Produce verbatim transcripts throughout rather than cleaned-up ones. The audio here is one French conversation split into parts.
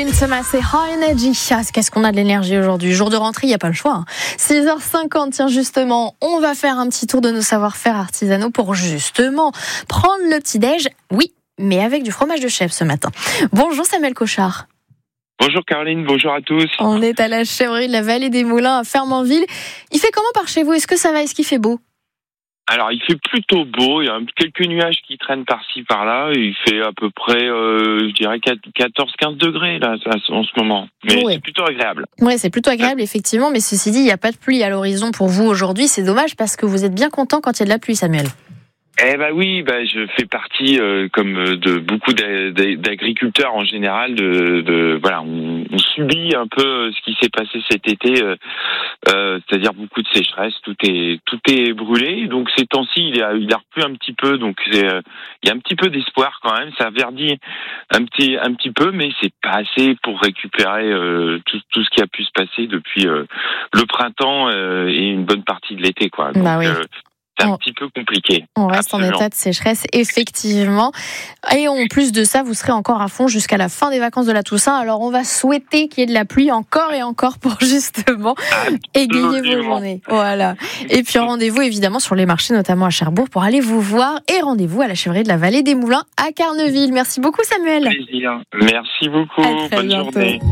Marilyn Thomas et High Energy. Ah, qu'est-ce qu'on a de l'énergie aujourd'hui. Jour de rentrée, il n'y a pas le choix. Hein. six heures cinquante, tiens justement, on va faire un petit tour de nos savoir-faire artisanaux pour justement prendre le petit-déj. Oui, mais avec du fromage de chèvre ce matin. Bonjour Samuel Cochard. Bonjour Caroline, bonjour à tous. On est à la chèvrerie de la Vallée des Moulins à Fermanville. Il fait comment par chez vous? Est-ce que ça va? Est-ce qu'il fait beau? Alors, il fait plutôt beau, il y a quelques nuages qui traînent par-ci, par-là, et il fait à peu près, euh, je dirais, quatorze à quinze degrés, là, en ce moment. Mais ouais. C'est plutôt agréable. Oui, c'est plutôt agréable, effectivement, mais ceci dit, il n'y a pas de pluie à l'horizon pour vous aujourd'hui. C'est dommage parce que vous êtes bien content quand il y a de la pluie, Samuel. Eh ben oui, ben je fais partie, euh, comme de beaucoup d'agriculteurs en général, de, de voilà, on, on subit un peu ce qui s'est passé cet été, euh, euh, c'est-à-dire beaucoup de sécheresse, tout est tout est brûlé. Donc ces temps-ci, il a il a replu un petit peu, donc c'est, euh, il y a un petit peu d'espoir quand même. Ça verdit un petit un petit peu, mais c'est pas assez pour récupérer euh, tout tout ce qui a pu se passer depuis euh, le printemps euh, et une bonne partie de l'été, quoi. Donc, bah oui. euh, c'est un petit peu compliqué. On reste Absolument. en état de sécheresse, effectivement. Et en plus de ça, vous serez encore à fond jusqu'à la fin des vacances de la Toussaint. Alors, on va souhaiter qu'il y ait de la pluie encore et encore pour justement Absolument. égayer vos journées. Voilà. Et puis, rendez-vous évidemment sur les marchés, notamment à Cherbourg, pour aller vous voir. Et rendez-vous à la chèvrerie de la Vallée des Moulins à Carneville. Merci beaucoup, Samuel. Plaisir. Merci beaucoup. Bonne bientôt. journée.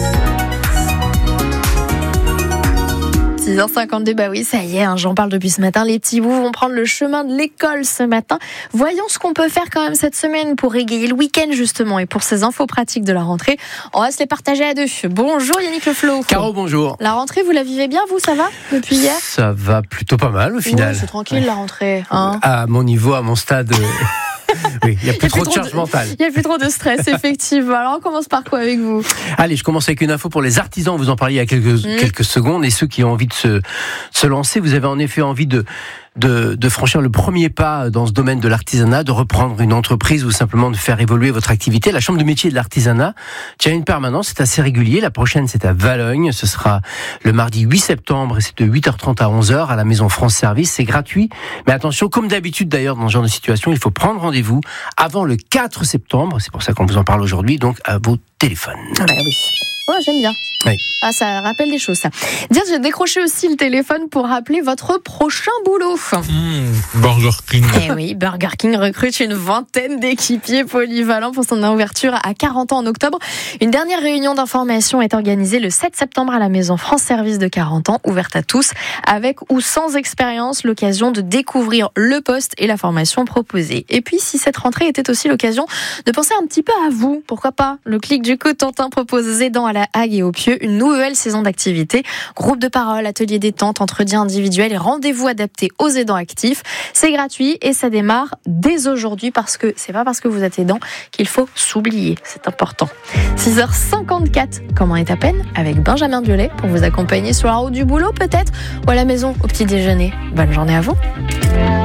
six heures cinquante-deux, bah oui, ça y est, hein, j'en parle depuis ce matin. Les petits bouts vont prendre le chemin de l'école ce matin. Voyons ce qu'on peut faire quand même cette semaine pour égayer le week-end justement. Et pour ces infos pratiques de la rentrée, on va se les partager à deux. Bonjour Yannick Le Flo. Caro, bonjour. La rentrée, vous la vivez bien, vous, ça va depuis hier? Ça va plutôt pas mal au final. Ouais, c'est tranquille ouais. La rentrée. Hein. À mon niveau, à mon stade... Oui, il n'y a plus trop de charge mentale. Il n'y a plus trop de stress, effectivement. Alors, on commence par quoi avec vous? Allez, je commence avec une info pour les artisans. Vous en parliez il y a quelques, mmh. quelques secondes. Et ceux qui ont envie de se, se lancer, vous avez en effet envie de, de, de franchir le premier pas dans ce domaine de l'artisanat, de reprendre une entreprise ou simplement de faire évoluer votre activité. La Chambre de métier de l'artisanat tient une permanence. C'est assez régulier. La prochaine, c'est à Valognes. Ce sera le mardi huit septembre et c'est de huit heures trente à onze heures à la Maison France Service. C'est gratuit. Mais attention, comme d'habitude d'ailleurs dans ce genre de situation, il faut prendre rendez-vous avant le quatre septembre, c'est pour ça qu'on vous en parle aujourd'hui, donc à vos téléphones. Ah bah oui. Oh, j'aime bien. Oui. Ah, ça rappelle des choses, ça. Dire, j'ai décroché aussi le téléphone pour rappeler votre prochain boulot. Mmh, Burger King. Eh oui, Burger King recrute une vingtaine d'équipiers polyvalents pour son ouverture à quarante ans en octobre. Une dernière réunion d'information est organisée le sept septembre à la Maison France Service de quarante ans, ouverte à tous, avec ou sans expérience, l'occasion de découvrir le poste et la formation proposée. Et puis, si cette rentrée était aussi l'occasion de penser un petit peu à vous, pourquoi pas? Le Clic du Cotentin propose aux aidants à la Hague et au Pieux une nouvelle saison d'activités. Groupe de parole, atelier détente, entretien individuel et rendez-vous adaptés aux aidants actifs. C'est gratuit et ça démarre dès aujourd'hui parce que c'est pas parce que vous êtes aidant qu'il faut s'oublier. C'est important. six heures cinquante-quatre, comment est à peine avec Benjamin Biolay pour vous accompagner sur la route du boulot peut-être ou à la maison au petit déjeuner. Bonne journée à vous.